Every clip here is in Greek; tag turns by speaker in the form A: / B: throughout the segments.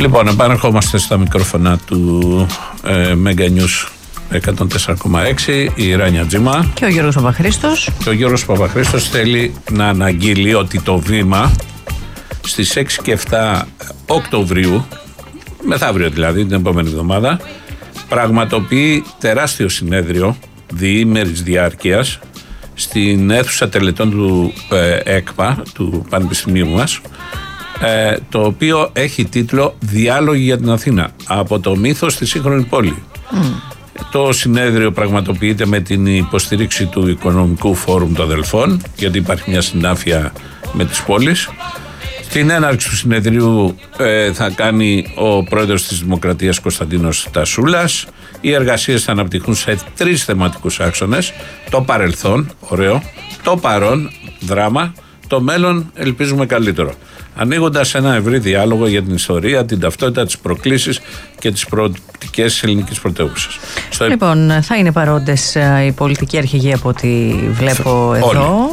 A: Λοιπόν, επανερχόμαστε στα μικρόφωνα του Mega News 104,6, η Ράνια Τζίμα
B: και ο Γιώργος Παπαχρήστος.
A: Και ο Γιώργος Παπαχρήστος θέλει να αναγγείλει ότι το Βήμα στις 6 και 7 Οκτωβρίου, μεθαύριο δηλαδή, την επόμενη εβδομάδα, πραγματοποιεί τεράστιο συνέδριο διήμερης διάρκειας στην αίθουσα τελετών του ΕΚΠΑ, του Πανεπιστημίου μας, το οποίο έχει τίτλο «Διάλογοι για την Αθήνα, από το μύθο στη σύγχρονη πόλη». Το συνέδριο πραγματοποιείται με την υποστήριξη του Οικονομικού Φόρουμ των Δελφών, γιατί υπάρχει μια συνάφεια με τις πόλεις. Στην έναρξη του συνεδρίου θα κάνει ο πρόεδρος της Δημοκρατίας Κωνσταντίνος Τασούλας. Οι εργασίες θα αναπτυχθούν σε 3 θεματικούς άξονες: το παρελθόν, ωραίο, το παρόν, δράμα, το μέλλον, ελπίζουμε καλύτερο. Ανοίγοντας ένα ευρύ διάλογο για την ιστορία, την ταυτότητα, τις προκλήσεις και τις προοπτικές της ελληνικής πρωτεύουσας.
B: Λοιπόν, θα είναι παρόντες οι πολιτικοί αρχηγοί από ό,τι βλέπω εδώ.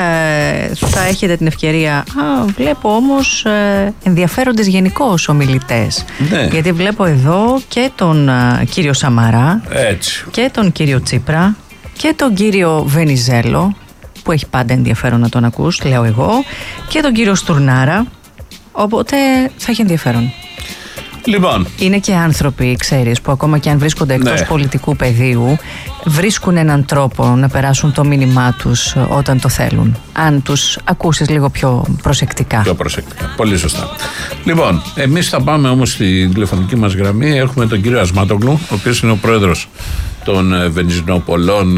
B: Θα έχετε την ευκαιρία. Βλέπω όμως ενδιαφέροντες γενικώς ομιλητές.
A: Ναι.
B: Γιατί βλέπω εδώ και τον κύριο Σαμαρά,
A: έτσι,
B: και τον κύριο Τσίπρα και τον κύριο Βενιζέλο, που έχει πάντα ενδιαφέρον να τον ακούς, λέω εγώ, και τον κύριο Στουρνάρα, οπότε θα έχει ενδιαφέρον.
A: Λοιπόν.
B: Είναι και άνθρωποι, ξέρεις, που ακόμα και αν βρίσκονται εκτός πολιτικού πεδίου, βρίσκουν έναν τρόπο να περάσουν το μήνυμά τους όταν το θέλουν. Αν τους ακούσεις λίγο πιο προσεκτικά.
A: Πιο προσεκτικά, πολύ σωστά. Λοιπόν, εμείς θα πάμε όμως στη τηλεφωνική μας γραμμή. Έχουμε τον κύριο Ασμάτογλου, ο οποίος είναι ο πρόεδρος των Βενιζινοπολών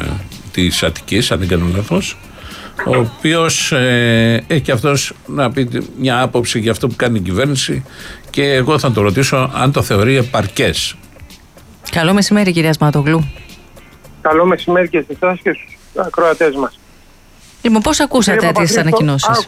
A: της Αττικής, αν δεν κάνω λάθος, ο οποίος έχει και αυτός να πει μια άποψη για αυτό που κάνει η κυβέρνηση, και εγώ θα το ρωτήσω αν το θεωρεί επαρκές.
B: Καλό μεσημέρι, κύριε Ασμάτογλου.
C: Καλό μεσημέρι και σε εσάς και στους ακροατές μας.
B: Λοιπόν, πώς ακούσατε τις ανακοινώσεις?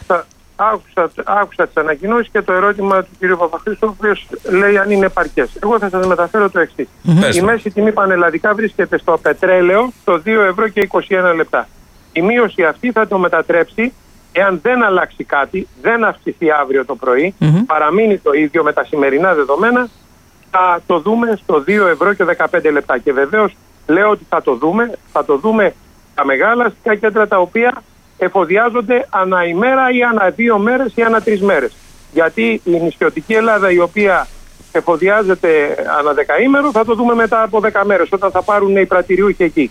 C: Άκουσα τις ανακοινώσεις και το ερώτημα του κ. Παπαχρήστου, ο οποίος λέει αν είναι επαρκές. Εγώ θα σας μεταφέρω το εξής. Η μέση τιμή πανελλαδικά βρίσκεται στο πετρέλαιο στο 2 ευρώ και 21 λεπτά. Η μείωση αυτή θα το μετατρέψει, εάν δεν αλλάξει κάτι, δεν αυξηθεί αύριο το πρωί, παραμείνει το ίδιο με τα σημερινά δεδομένα, θα το δούμε στο 2 ευρώ και 15 λεπτά. Και βεβαίως λέω ότι θα το δούμε τα μεγάλα αστικά κέντρα, τα οποία εφοδιάζονται ανά ημέρα ή ανά 2 μέρες ή ανά 3 μέρες. Γιατί η νησιωτική Ελλάδα, η οποία εφοδιάζεται ανά 10ήμερο, θα το δούμε μετά από 10 μέρες, όταν θα πάρουν οι πρατηριούχοι εκεί.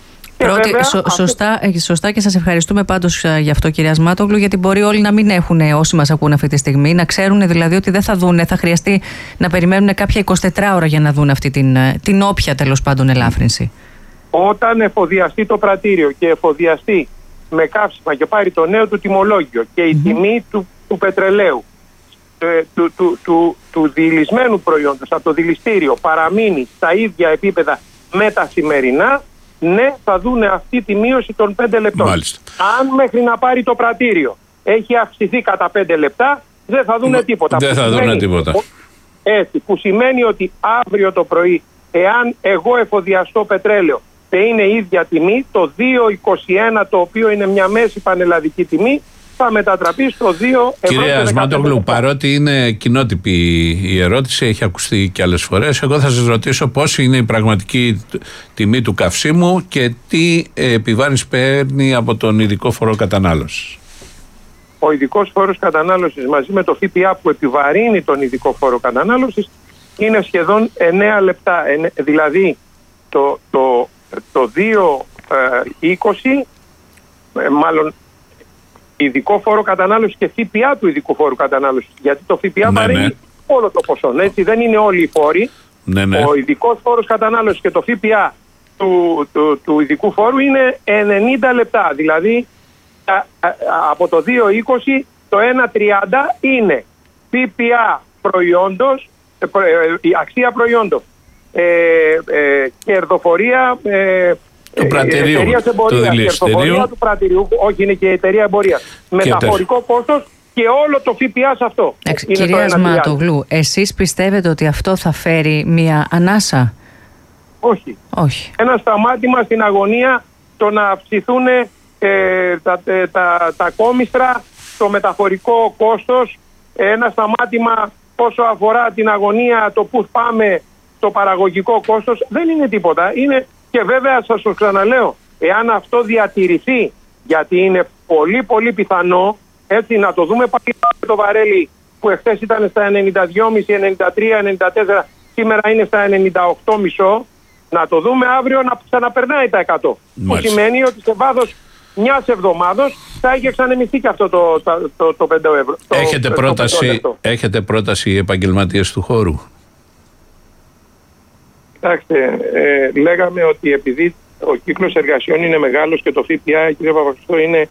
B: Σωστά, και σας ευχαριστούμε πάντως γι' αυτό, κυρία Ασμάτογλου, γιατί μπορεί όλοι να μην έχουν, όσοι μας ακούν αυτή τη στιγμή, να ξέρουν δηλαδή ότι δεν θα δούνε, θα χρειαστεί να περιμένουν κάποια 24 ώρα για να δουν αυτή την όποια τέλος πάντων ελάφρυνση. Όταν
C: εφοδιαστεί το πρατήριο και εφοδιαστεί με καύσιμα και πάρει το νέο του τιμολόγιο και η τιμή του πετρελαίου, του διηλισμένου προϊόντος από το δηληστήριο παραμείνει στα ίδια επίπεδα με τα σημερινά, ναι, θα δούνε αυτή τη μείωση των 5 λεπτών.
A: Μάλιστα.
C: Αν μέχρι να πάρει το πρατήριο έχει αυξηθεί κατά 5 λεπτά, δεν θα δούνε τίποτα.
A: Δεν θα δούνε τίποτα.
C: Έτσι, που σημαίνει ότι αύριο το πρωί, εάν εγώ εφοδιαστώ πετρέλαιο και είναι η ίδια τιμή, το 2,21, το οποίο είναι μια μέση πανελλαδική τιμή, θα μετατραπεί στο 2 ευρώ.
A: Κυρία Ασμάτογλου, παρότι είναι κοινότυπη η ερώτηση, έχει ακουστεί και άλλες φορές, εγώ θα σας ρωτήσω πώς είναι η πραγματική τιμή του καυσίμου και τι επιβάρυνση παίρνει από τον ειδικό φόρο κατανάλωσης.
C: Ο ειδικός φόρος κατανάλωσης μαζί με το ΦΠΑ που επιβαρύνει τον ειδικό φόρο κατανάλωσης είναι σχεδόν 9 λεπτά. Δηλαδή το 2,20, μάλλον ειδικό φόρο κατανάλωσης και ΦΠΑ του ειδικού φόρου κατανάλωσης. Γιατί το ΦΠΑ βαρύνει όλο το ποσό. Έτσι, δεν είναι όλοι οι φόροι. Ο ειδικός φόρος κατανάλωσης και το ΦΠΑ του ειδικού φόρου είναι 90 λεπτά. Δηλαδή από το 2,20 το 1,30 είναι ΦΠΑ προϊόντος, η αξία προϊόντος, κερδοφορία
A: του πρατηρίου, του δηληστηρίου,
C: του πρατηρίου, όχι, είναι και η εταιρεία εμπορίας, μεταφορικό κόστος και όλο το ΦΠΑ σε αυτό.
B: Κυρία Ασμάτογλου, εσείς πιστεύετε ότι αυτό θα φέρει μια ανάσα?
C: Όχι. Ένα σταμάτημα στην αγωνία, το να αυξηθούν τα κόμιστρα, το μεταφορικό κόστος, ένα σταμάτημα όσο αφορά την αγωνία, το πού πάμε, το παραγωγικό κόστος, δεν είναι τίποτα. Είναι, και βέβαια σας το ξαναλέω, εάν αυτό διατηρηθεί, γιατί είναι πολύ πολύ πιθανό, έτσι να το δούμε πάλι το βαρέλι που εχθές ήταν στα 92,5, 93, 94, σήμερα είναι στα 98,5, να το δούμε αύριο να ξαναπερνάει τα 100. Που σημαίνει ότι σε βάθος μιας εβδομάδος θα έχει εξανεμιστεί και αυτό το 5 ευρώ.
A: Έχετε πρόταση οι επαγγελματίες του χώρου?
C: Κοιτάξτε, λέγαμε ότι επειδή ο κύκλος εργασιών είναι μεγάλος και το ΦΠΑ, κύριε Παπαχριστό, είναι